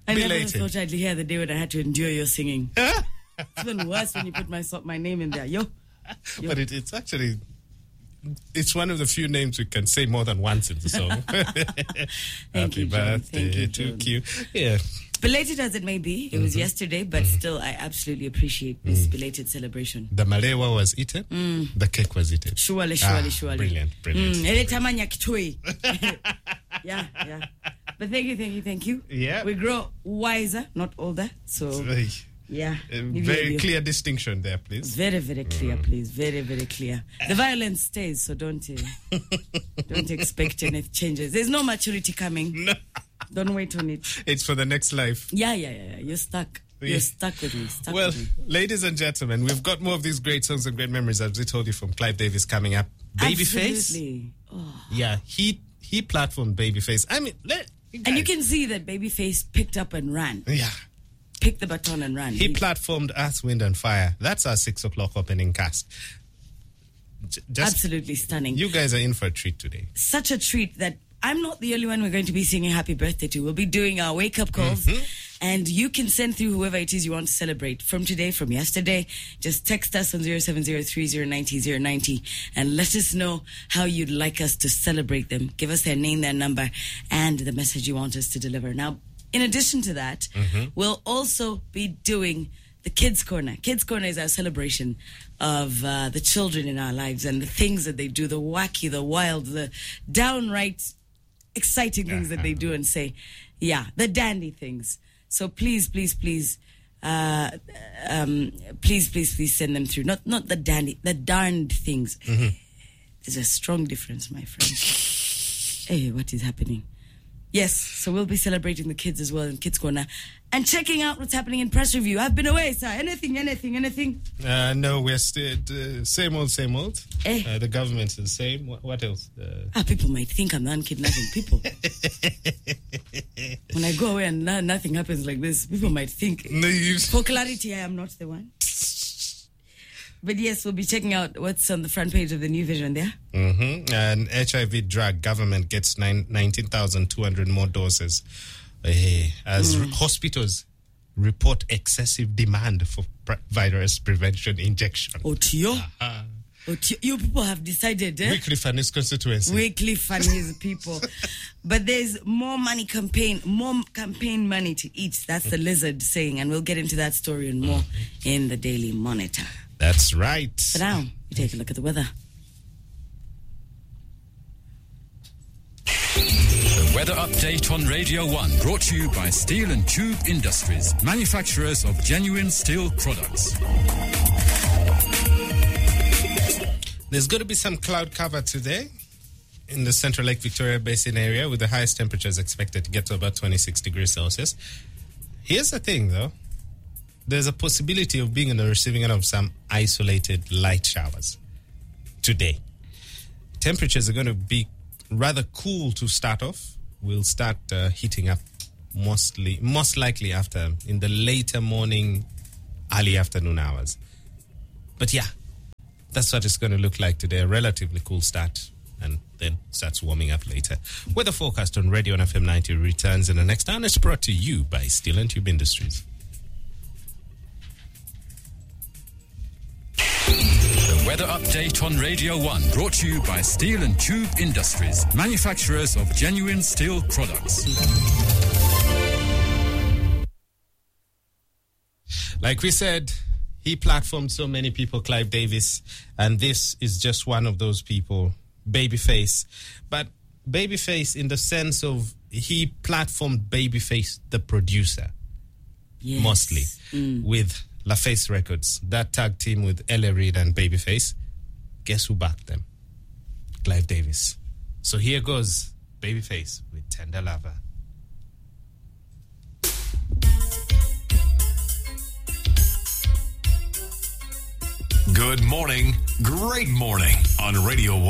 I never thought I'd hear the day when I had to endure your singing. It's even worse when you put my name in there. Yo. But it's actually... It's one of the few names we can say more than once in the song. Happy birthday to Q. Yeah. Belated as it may be, it was yesterday, but still, I absolutely appreciate this belated celebration. The malewa was eaten, the cake was eaten. Surely. Brilliant. Yeah. But thank you. Yeah. We grow wiser, not older, so... Yeah. Very clear distinction there, please. Very, very clear, please. Very, very clear. The violence stays, so don't expect any changes. There's no maturity coming. No. Don't wait on it. It's for the next life. Yeah. You're stuck. You're stuck with me. Ladies and gentlemen, we've got more of these great songs and great memories, as we told you, from Clive Davis coming up. Babyface. Absolutely. Oh. Yeah, he platformed Babyface. I mean, and you can see that Babyface picked up and ran. Yeah. Picked the baton and ran. He platformed Earth, Wind and Fire. That's our 6 o'clock opening cast. Absolutely stunning. You guys are in for a treat today. Such a treat that I'm not the only one we're going to be singing happy birthday to. We'll be doing our wake-up calls. And you can send through whoever it is you want to celebrate from today, from yesterday. Just text us on 0703090090 and let us know how you'd like us to celebrate them. Give us their name, their number, and the message you want us to deliver. Now, in addition to that, we'll also be doing the Kids Corner. Kids Corner is our celebration of the children in our lives and the things that they do, the wacky, the wild, the downright exciting things that they do and say. Yeah, the dandy things. So please send them through. Not the dandy, the darned things. There's a strong difference, my friend. Hey, what is happening? Yes, so we'll be celebrating the kids as well in Kids Corner and checking out what's happening in Press Review. I've been away, sir. Anything? No, we're still same old. The government's the same. What else? People might think I'm the unkidnapping people. When I go away and nothing happens like this, people might think. For clarity, I am not the one. But yes, we'll be checking out what's on the front page of the New Vision there. And HIV drug, government gets 19,200 more doses. As hospitals report excessive demand for virus prevention injection. You people have decided, Wycliffe and his constituency. Wycliffe and his people. But there's more campaign money to eat. That's the Lizard saying. And we'll get into that story and more in the Daily Monitor. That's right. For now, we take a look at the weather. The weather update on Radio 1, brought to you by Steel and Tube Industries, manufacturers of genuine steel products. There's going to be some cloud cover today in the Central Lake Victoria Basin area, with the highest temperatures expected to get to about 26 degrees Celsius. Here's the thing, though. There's a possibility of being in the receiving end of some isolated light showers today. Temperatures are going to be rather cool to start off. We'll start heating up most likely after in the later morning, early afternoon hours. But yeah, that's what it's going to look like today. A relatively cool start, and then starts warming up later. Weather forecast on Radio on FM 90 returns in the next hour. It's brought to you by Steel and Tube Industries. The weather update on Radio 1, brought to you by Steel and Tube Industries, manufacturers of genuine steel products. Like we said, he platformed so many people, Clive Davis, and this is just one of those people, Babyface. But Babyface in the sense of he platformed Babyface, the producer, mostly, with LaFace Records, that tag team with L.A. Reid and Babyface. Guess who backed them? Clive Davis. So here goes Babyface with Tender Lover. Good morning, great morning on Radio 1.